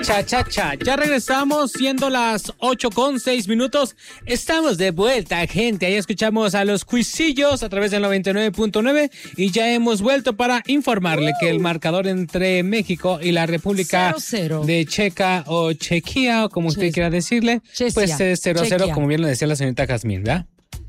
Cha. Ya regresamos, siendo las 8:06. Estamos de vuelta, gente. Ahí escuchamos a los Cuisillos a través del 99.9 y ya hemos vuelto para informarle que el marcador entre México y la República 0-0. de Checa o Chequia, o como usted quiera decirle, pues es 0-0, como bien lo decía la señorita Jazmín, ¿verdad?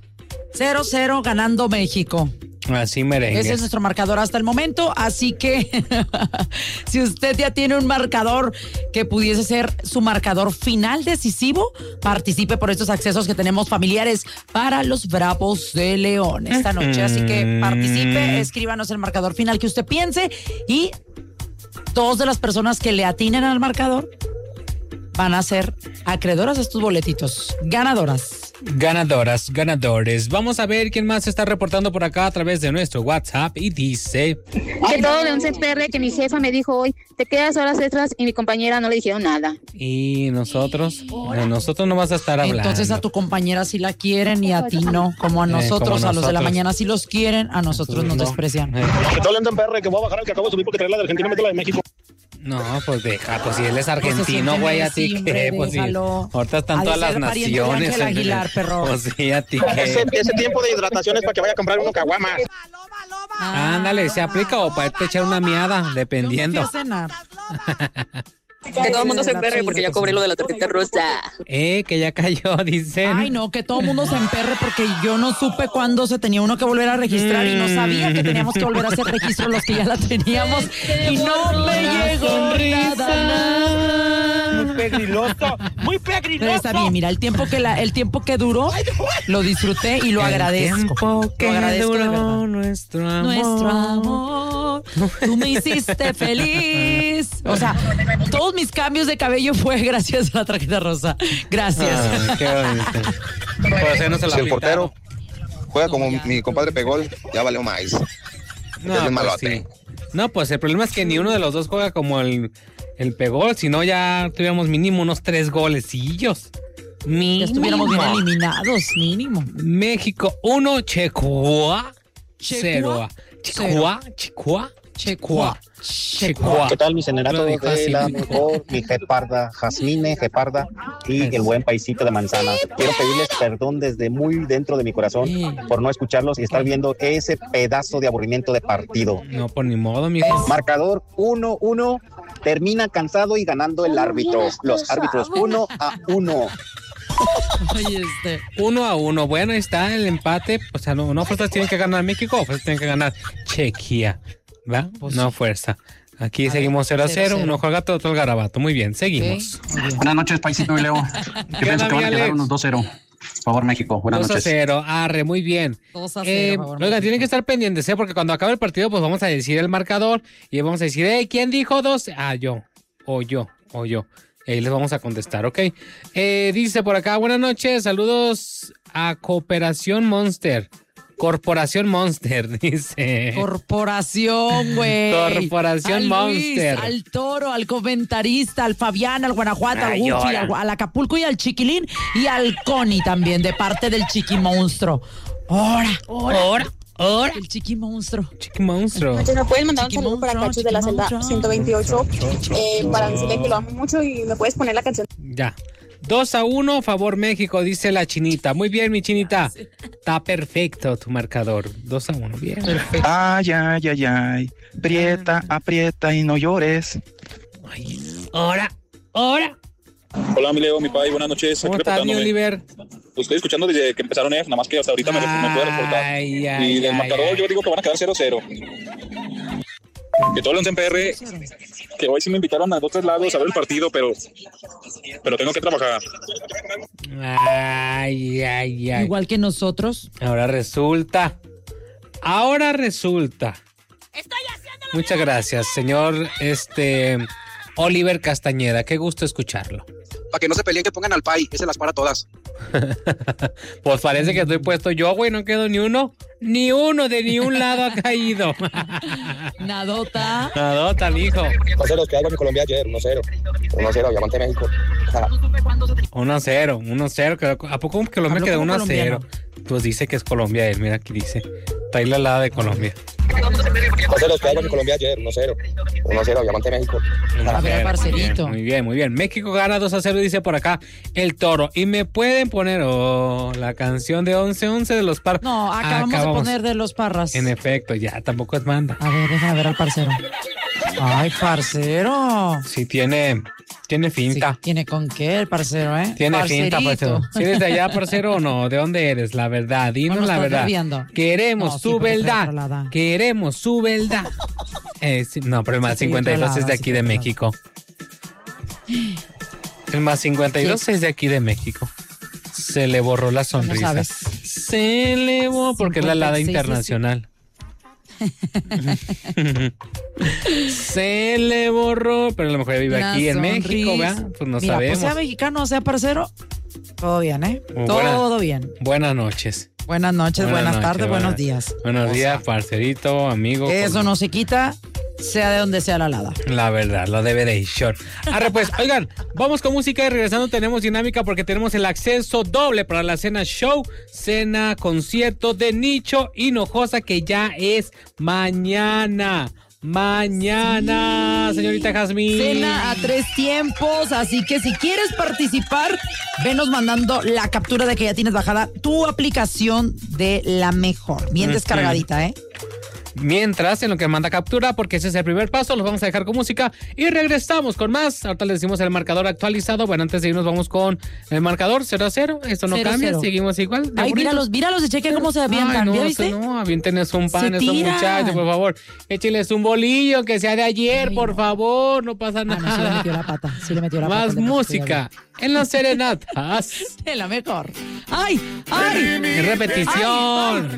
0-0 ganando México. Así merengue. Ese es nuestro marcador hasta el momento, así que si usted ya tiene un marcador que pudiese ser su marcador final decisivo, participe por estos accesos que tenemos familiares para los Bravos de León esta noche. Así que participe, escríbanos el marcador final que usted piense y 2 de las personas que le atinen al marcador van a ser acreedoras de estos boletitos, ganadoras. Ganadores. Vamos a ver quién más está reportando por acá a través de nuestro WhatsApp y dice... Que todo de un CPR, que mi jefa me dijo hoy, te quedas horas extras y mi compañera no le dijeron nada. ¿Y nosotros? A nosotros no vas a estar hablando. Entonces a tu compañera sí la quieren y a ti no. Como a nosotros, a los de la mañana sí los quieren, a nosotros nos desprecian. Que todo el CPR, que voy a bajar el que acabo de subir porque trae la de Argentina, mete la de México. No, pues deja, pues si él es argentino, güey, a ti que, pues sí. Ahorita están todas las naciones. Aguilar, perro. Pues sí, a ti que. Ese tiempo de hidratación es para que vaya a comprar uno caguama. Ándale, ¿se aplica o para te echar una miada? Dependiendo. Yo fui a cenar. Que todo el mundo se emperre porque ya cobré lo de la tarjeta rosa. Que ya cayó, dicen. Ay, no, que todo el mundo se emperre porque yo no supe cuándo se tenía uno que volver a registrar y no sabía que teníamos que volver a hacer registro los que ya la teníamos y no me llegó nada. Muy pegriloso. Pero está bien, mira, el tiempo que duró lo disfruté y lo agradezco. Tiempo que lo agradezco de verdad. Nuestro amor, tú me hiciste feliz. O sea, todos mis cambios de cabello fue gracias a la tarjeta rosa. Gracias. Qué bonito. Pues no se si el portero juega como mi compadre Pegol, ya valió más. No, pues malote. Sí. No, pues el problema es que ni uno de los dos juega como el Pegol, si no ya tuviéramos mínimo unos 3 golecillos. Ya estuviéramos bien eliminados, mínimo. México 1, Checoa 0. Checoa. ¿Qué tal, mis generatos de la mejor, mi Geparda, Jazmine, Geparda y el buen paisito de manzana? Quiero pedirles perdón desde muy dentro de mi corazón por no escucharlos y estar viendo ese pedazo de aburrimiento de partido. No, por ni modo, mijo. Marcador 1-1, termina cansado y ganando el árbitro. Los árbitros 1-1. Ay, 1-1. Bueno, ahí está el empate. O sea, no fuerzas tienen que ganar México, fuerzas tienen que ganar Chequia. ¿Va? Pues no fuerza. Aquí seguimos 0-0, uno juega todo el garabato. Muy bien, seguimos. Muy bien. Buenas noches, Paisito y Leo. Yo pienso que van a quedar unos 2-0. Por favor, México. Buenas noches. 2-0, arre, muy bien. 2-0. Oiga, tienen que estar pendientes, porque cuando acabe el partido, pues vamos a decir el marcador y vamos a decir, ¿quién dijo 2? Yo. O yo. Les vamos a contestar, ¿ok? Dice por acá, buenas noches, saludos a Corporación Monster, dice. Corporación, güey. Corporación al Monster. Luis, al Toro, al comentarista, al Fabián, al Guanajuato, al Gufi, al Acapulco y al Chiquilín y al Connie también, de parte del Chiqui Monstruo. Ahora. El Chiqui Monstruo. Entonces, ¿me puedes mandar un saludo para Cachos de la celda 128? Para decirle que lo amo mucho y me puedes poner la canción. Ya. 2-1, favor México, dice la Chinita. Muy bien, mi Chinita. Está perfecto tu marcador. 2-1, bien. Perfecto. Ay. Aprieta y no llores. Ahora. Hola, mi Leo, mi padre, buenas noches. ¿Cómo estás, mi Oliver? Lo estoy escuchando desde que empezaron, nada más que hasta ahorita me puedo reportar. Y del marcador yo digo que van a quedar 0-0. Que todo el CPR, que hoy sí me invitaron a 2-3 lados a ver el partido, pero tengo que trabajar. Ay. Igual que nosotros. Ahora resulta. Muchas gracias, señor Oliver Castañeda. Qué gusto escucharlo. Para que no se peleen, que pongan al Pai, ese las para todas. Pues parece que estoy puesto yo, güey, no quedo ni uno de ni un lado ha caído. Nadota, mijo. 1-0, que hago mi Colombia ayer, 1-0, y aguante México. 1-0, ¿a poco Colombia quedó 1-0? Pues dice que es Colombia él, mira aquí dice. Está ahí la lada de Colombia. Entonces los quedamos en Colombia ayer, 1-0. 1-0, Diamante México. A ver, parcerito. Muy bien. México gana 2-0, dice por acá el Toro. Y me pueden poner la canción de 11-11 de los Parras. No, acabamos de poner de los Parras. En efecto, ya tampoco es manda. A ver, déjame ver al parcero. Ay, parcero. Sí, tiene finta. Sí, ¿tiene con qué el parcero, Tiene Parcerito. finta, parcero. ¿Si eres de allá, parcero, o no? ¿De dónde eres? La verdad, dinos la verdad. Queremos tu verdad. Queremos su verdad. No, pero el más 52 es de aquí de México. El más 52 es de aquí de México. Se le borró la sonrisa. ¿Cómo sabes? Se le borró porque es la alada internacional. Se le borró, pero a lo mejor vive aquí en México, ¿verdad? Pues no sabemos. Pues sea mexicano, sea parcero, todo bien, todo bien. Buenas noches. Buenas noches, buenas tardes, buenos días. Buenos días, parcerito, amigo. Eso no se quita, sea de donde sea la alada. La verdad, lo debe de short. Arre, pues, oigan, vamos con música y regresando tenemos dinámica porque tenemos el acceso doble para la cena show, cena concierto de Nicho Hinojosa que ya es mañana. Mañana, sí. Señorita Jazmín. Cena a 3 tiempos, así que si quieres participar, venos mandando la captura de que ya tienes bajada tu aplicación de La Mejor. Bien descargadita, Mientras, en lo que manda captura, porque ese es el primer paso, los vamos a dejar con música y regresamos con más. Ahorita les decimos el marcador actualizado. Bueno, antes de irnos vamos con el marcador 0-0. Esto no cambia, 0. Seguimos igual. Ay, míralos y chequen cómo se avientan. No, ¿viste? No, aviéntenes un pan, esos muchachos, por favor. Échenles un bolillo que sea de ayer, por favor. No pasa nada. No, sí le metió la pata. Más música en las serenatas. En La Mejor. ¡Ay! En repetición.